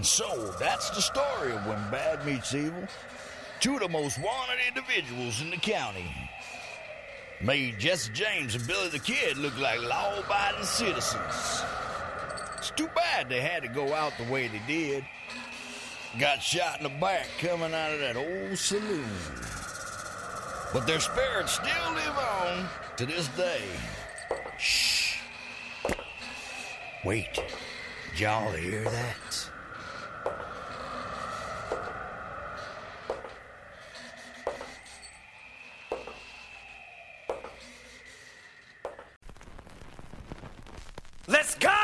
So, that's the story of when bad meets evil. Two of the most wanted individuals in the county. Made Jesse James and Billy the Kid look like law-abiding citizens. It's too bad they had to go out the way they did. Got shot in the back coming out of that old saloon. But their spirits still live on to this day. Shh. Wait. Did y'all hear that?